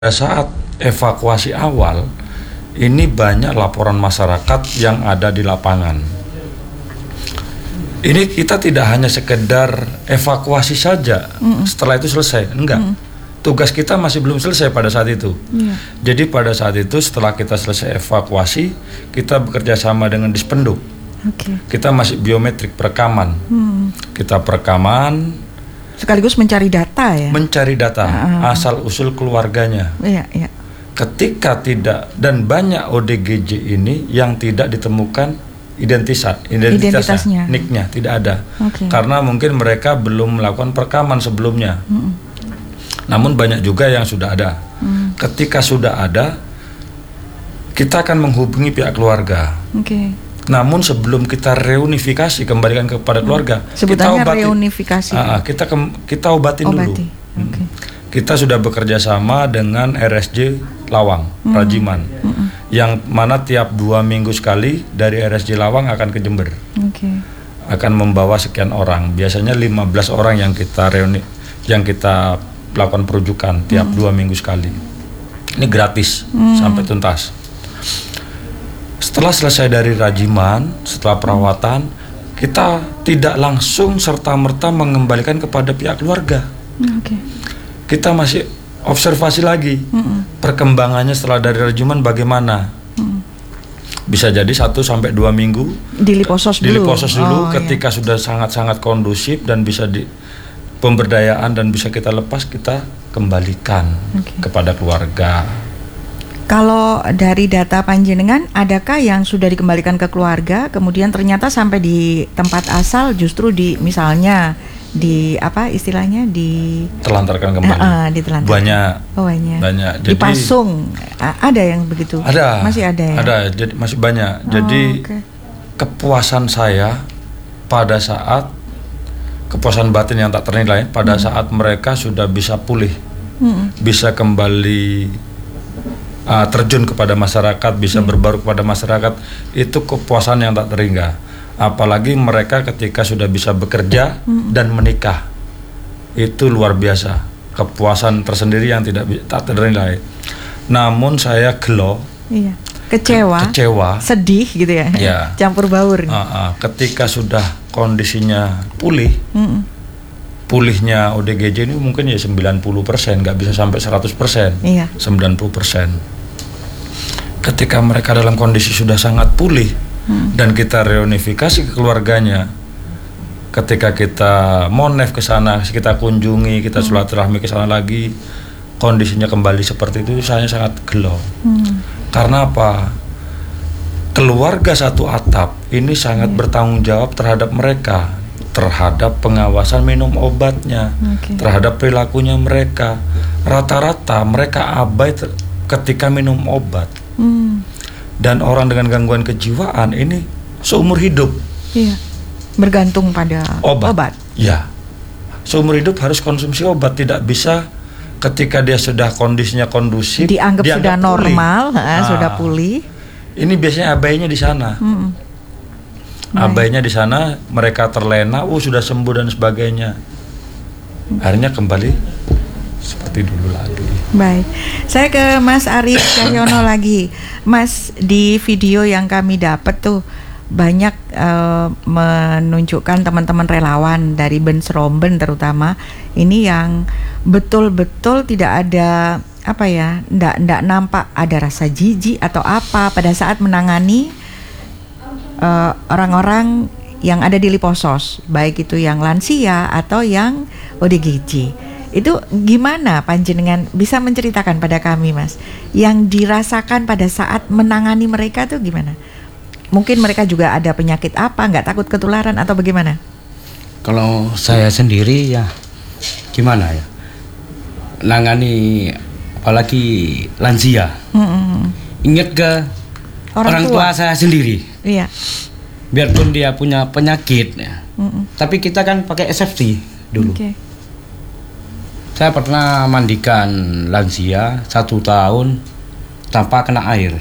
Pada saat evakuasi awal, ini banyak laporan masyarakat yang ada di lapangan. Ini kita tidak hanya sekedar evakuasi saja, setelah itu selesai, enggak. Tugas kita masih belum selesai pada saat itu. Jadi pada saat itu setelah kita selesai evakuasi, kita bekerja sama dengan Dispenduk. Kita masih biometrik perekaman. Kita perekaman, sekaligus mencari data ya. Mencari data asal usul keluarganya. Iya. Ketika tidak, dan banyak ODGJ ini yang tidak ditemukan identitasnya, NIK-nya tidak ada. Karena mungkin mereka belum melakukan perekaman sebelumnya. Namun banyak juga yang sudah ada. Ketika sudah ada, kita akan menghubungi pihak keluarga. Namun sebelum kita reunifikasi, kembalikan kepada keluarga, sebutannya reunifikasi. Kita obatin dulu. Kita sudah bekerja sama dengan RSJ Lawang, Rajiman, yang mana tiap 2 minggu sekali dari RSJ Lawang akan ke Jember. Akan membawa sekian orang, biasanya 15 orang yang kita lakukan perujukan tiap 2 minggu sekali. Ini gratis sampai tuntas. Setelah selesai dari Rajiman, setelah perawatan, kita tidak langsung serta-merta mengembalikan kepada pihak keluarga. Kita masih observasi lagi perkembangannya setelah dari Rajiman bagaimana. Bisa jadi 1-2 minggu diliposos dulu. Ketika sudah sangat-sangat kondusif dan bisa pemberdayaan dan bisa kita lepas, kita kembalikan kepada keluarga. Kalau dari data panjenengan, adakah yang sudah dikembalikan ke keluarga, kemudian ternyata sampai di tempat asal justru misalnya ditelantarkan kembali? Ditelantarkan. Banyak. Jadi, dipasung, ada yang begitu? Ada. Masih ada ya? Ada, jadi masih banyak. Jadi kepuasan saya pada saat, kepuasan batin yang tak ternilai pada saat mereka sudah bisa pulih, bisa kembali terjun kepada masyarakat, bisa berbaur kepada masyarakat, itu kepuasan yang tak terhingga. Apalagi mereka ketika sudah bisa bekerja dan menikah, itu luar biasa, kepuasan tersendiri yang tak ternilai. Namun saya gelo, kecewa, sedih gitu ya, campur baur. Ketika sudah kondisinya pulih, pulihnya ODGJ ini mungkin ya 90%, nggak bisa sampai 100%, 90%. Ketika mereka dalam kondisi sudah sangat pulih dan kita reunifikasi ke keluarganya, ketika kita monef ke sana, kita kunjungi, kita silaturahmi ke sana lagi, kondisinya kembali seperti itu, saya sangat gelo. Karena apa? Keluarga satu atap ini sangat bertanggung jawab terhadap mereka, terhadap pengawasan minum obatnya, terhadap perilakunya mereka. Rata-rata mereka abai ketika minum obat. Dan orang dengan gangguan kejiwaan ini seumur hidup bergantung pada obat. Ya, seumur hidup harus konsumsi obat, tidak bisa ketika dia sudah kondisinya kondusif dianggap sudah normal, sudah pulih. Ini biasanya abainya di sana. Abainya di sana, mereka terlena, sudah sembuh dan sebagainya. Akhirnya kembali seperti dulu lagi. Baik, saya ke Mas Arief Cahyono lagi. Mas, di video yang kami dapat tuh banyak menunjukkan teman-teman relawan dari Bensromben terutama ini yang betul-betul tidak ada ndak nampak ada rasa jijik atau apa pada saat menangani orang-orang yang ada di Liposos, baik itu yang lansia atau yang ODGJ. Itu gimana panjenengan bisa menceritakan pada kami, Mas, yang dirasakan pada saat menangani mereka tuh gimana? Mungkin mereka juga ada penyakit apa, nggak takut ketularan atau bagaimana? Kalau saya sendiri ya gimana ya, nangani apalagi lansia, ingat ke orang tua saya sendiri. Biarpun dia punya penyakit ya, tapi kita kan pakai safety dulu. Saya pernah mandikan lansia 1 tahun tanpa kena air.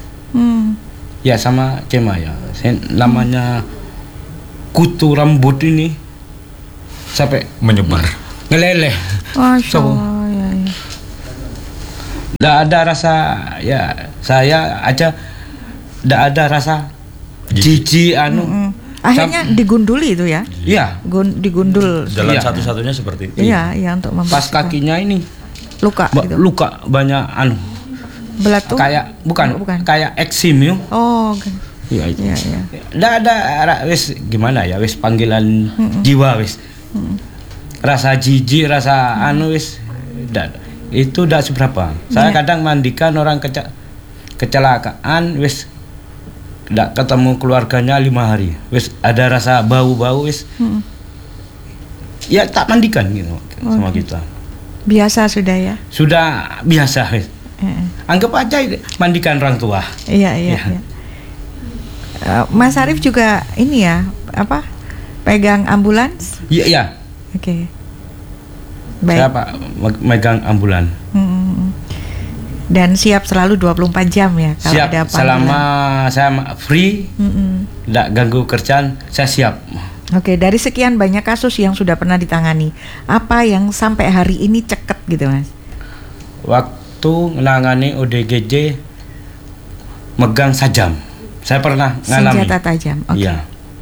Ya sama Cema ya, namanya kutu rambut ini sampai menyebar, ngeleleh. Masya Allah, ya. Tidak ada rasa, ya saya aja tidak ada rasa jijik Akhirnya digunduli itu ya? Iya. Digundul. Jalan satu-satunya seperti itu. Iya, untuk membersihkan. Pas kakinya ini luka gitu. Luka banyak Belatung? Kayak bukan. Kayak eksim yuk. Oh, iya. Nggak ada wis gimana ya, wis panggilan jiwa wis. Rasa jijik, rasa wis itu tidak seberapa. Saya kadang mandikan orang kecelakaan wis tidak ketemu keluarganya 5 hari. Wis ada rasa bau-bau wis. Ya tak mandikan gitu sama kita. Biasa sudah ya. Sudah biasa wis. Anggap aja mandikan orang tua. Iya. Mas Arief juga ini ya, pegang ambulans? Iya. Oke. Baik. Saya megang ambulan. Dan siap selalu 24 jam ya kalau siap, ada panggilan. Selama saya free, tidak ganggu kerjaan, saya siap. Oke, dari sekian banyak kasus yang sudah pernah ditangani, apa yang sampai hari ini ceket gitu Mas? Waktu menangani ODGJ megang sajam. Saya pernah ngalami. Senjata tajam. Oke. Iya.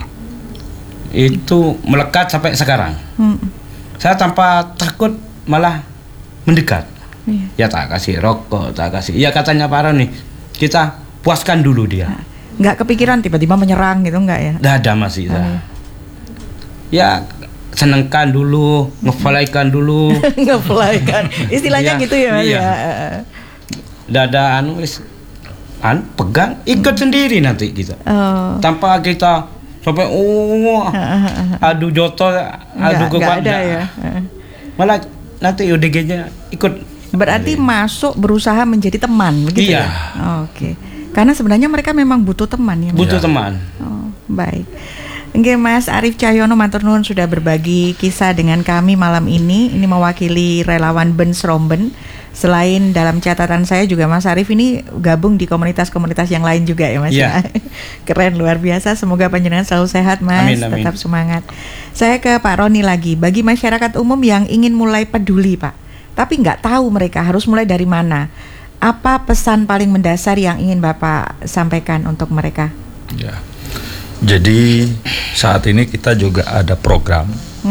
Itu melekat sampai sekarang. Saya tanpa takut malah mendekat. Ya tak kasih rokok, tak kasih. Ya katanya Pak Ron nih, kita puaskan dulu dia. Nggak kepikiran tiba-tiba menyerang gitu nggak ya? Nggak ada masih. Ya senengkan dulu, ngefalaikan dulu. Ngefalaikan, istilahnya gitu ya Mas. Nggak ada pegang, ikut sendiri nanti kita. Tanpa kita sampai adu joto, adu kekuatan. Nggak ada ya. Malah nanti ODG-nya ikut. Berarti masuk berusaha menjadi teman begitu ya? Oke. Karena sebenarnya mereka memang butuh teman ya. Butuh teman. Oh, baik. Oke, Mas Arief Cahyono matur nuwun sudah berbagi kisah dengan kami malam ini. Ini mewakili relawan Ben Sromben. Selain dalam catatan saya juga Mas Arief ini gabung di komunitas-komunitas yang lain juga ya Mas. Ya. Keren, luar biasa. Semoga panjenengan selalu sehat Mas. Amin. Tetap semangat. Saya ke Pak Roni lagi. Bagi masyarakat umum yang ingin mulai peduli Pak, tapi nggak tahu mereka harus mulai dari mana, apa pesan paling mendasar yang ingin Bapak sampaikan untuk mereka? Ya. Jadi saat ini kita juga ada program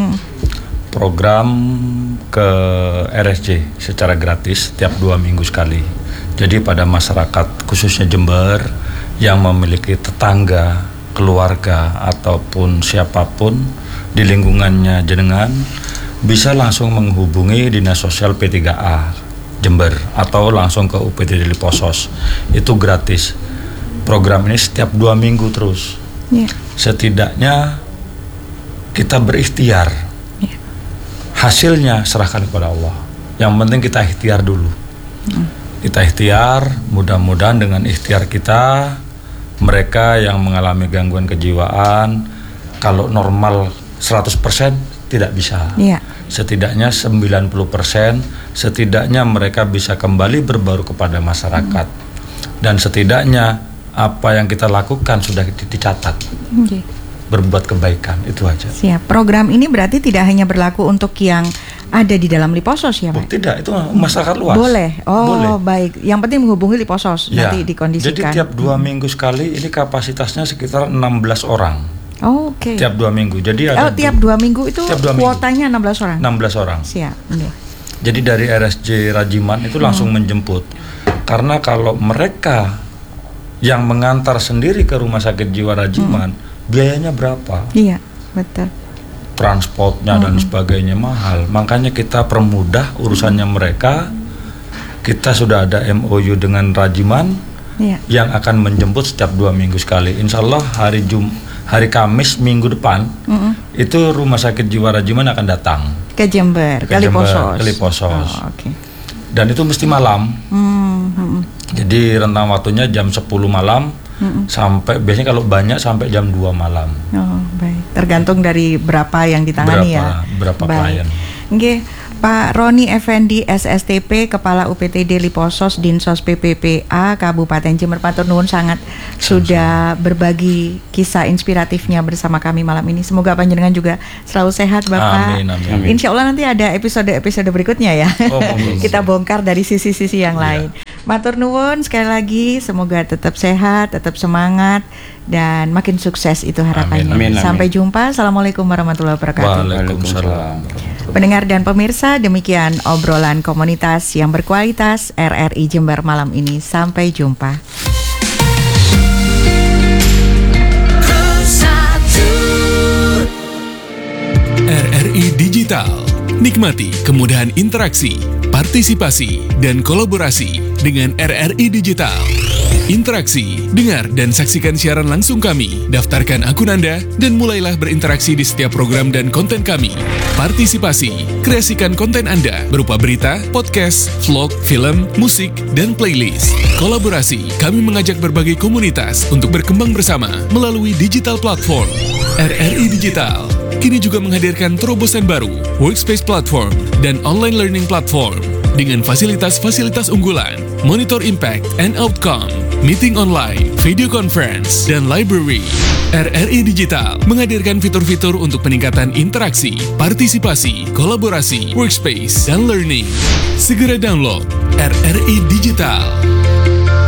ke RSJ secara gratis tiap 2 minggu sekali. Jadi pada masyarakat khususnya Jember yang memiliki tetangga, keluarga ataupun siapapun di lingkungannya jenengan bisa langsung menghubungi Dinas Sosial P3A Jember atau langsung ke UPT Deliposos. Itu gratis. Program ini setiap 2 minggu terus. Setidaknya kita berikhtiar. Hasilnya serahkan kepada Allah. Yang penting kita ikhtiar dulu. Kita ikhtiar, mudah-mudahan dengan ikhtiar kita, mereka yang mengalami gangguan kejiwaan, kalau normal 100% tidak bisa. Setidaknya 90%, setidaknya mereka bisa kembali berbaru kepada masyarakat. Dan setidaknya apa yang kita lakukan sudah dicatat. Berbuat kebaikan, itu aja. Siap. Program ini berarti tidak hanya berlaku untuk yang ada di dalam Liposos ya Pak? Tidak, itu masyarakat luas. Boleh. Boleh. Baik. Yang penting menghubungi Liposos nanti dikondisikan. Jadi tiap 2 minggu sekali ini kapasitasnya sekitar 16 orang. Oke. Tiap 2 minggu. Jadi ada tiap 2 minggu itu kuotanya 16 orang. 16 orang. Siap. Jadi dari RSJ Rajiman itu langsung menjemput. Karena kalau mereka yang mengantar sendiri ke rumah sakit jiwa Rajiman, biayanya berapa? Iya, betul. Transportnya dan sebagainya mahal. Makanya kita permudah urusannya mereka. Kita sudah ada MOU dengan Rajiman yang akan menjemput setiap 2 minggu sekali. Insya Allah hari Kamis minggu depan itu rumah sakit jiwa Rajiman akan datang ke Jember, ke Liposos. Dan itu mesti malam. Jadi rentang waktunya jam 10 malam sampai biasanya kalau banyak sampai jam 2 malam. Oh, baik. Tergantung dari berapa yang ditangani berapa klien. Oke, Pak Roni Effendi SSTP, Kepala UPTD Liposos Dinsos PPPA Kabupaten Jember, matur nuwun sangat sudah berbagi kisah inspiratifnya bersama kami malam ini. Semoga panjenengan juga selalu sehat Bapak. Amin, amin. Insya Allah nanti ada episode berikutnya ya. Kita bongkar dari sisi-sisi yang lain. Matur nuwun sekali lagi, semoga tetap sehat, tetap semangat, dan makin sukses itu harapannya. Amin, amin. Sampai jumpa. Assalamualaikum warahmatullahi wabarakatuh. Waalaikumsalam. Pendengar dan pemirsa, demikian obrolan komunitas yang berkualitas RRI Jember malam ini. Sampai jumpa. RRI Digital. Nikmati kemudahan interaksi, partisipasi, dan kolaborasi dengan RRI Digital. Interaksi, dengar dan saksikan siaran langsung kami, daftarkan akun Anda, dan mulailah berinteraksi di setiap program dan konten kami. Partisipasi, kreasikan konten Anda berupa berita, podcast, vlog, film, musik, dan playlist. Kolaborasi, kami mengajak berbagai komunitas untuk berkembang bersama melalui digital platform. RRI Digital kini juga menghadirkan terobosan baru, workspace platform, dan online learning platform dengan fasilitas-fasilitas unggulan, monitor impact and outcome, meeting online, video conference, dan library. RRI Digital menghadirkan fitur-fitur untuk peningkatan interaksi, partisipasi, kolaborasi, workspace, dan learning. Segera download RRI Digital.